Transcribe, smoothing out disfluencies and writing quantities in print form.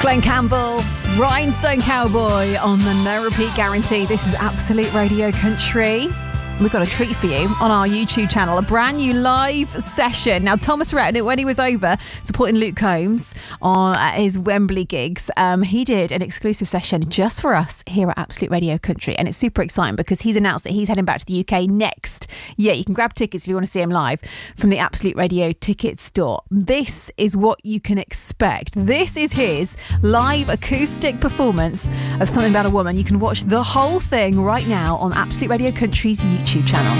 Glenn Campbell, Rhinestone Cowboy on the No Repeat Guarantee. This is Absolute Radio Country. We've got a treat for you on our YouTube channel, a brand new live session. Now, Thomas Rhett, when he was over supporting Luke Combs at his Wembley gigs, he did an exclusive session just for us here at Absolute Radio Country. And it's super exciting because he's announced that he's heading back to the UK next. Yeah, you can grab tickets if you want to see him live from the Absolute Radio ticket store. This is what you can expect. This is his live acoustic performance of Something About a Woman. You can watch the whole thing right now on Absolute Radio Country's YouTube channel.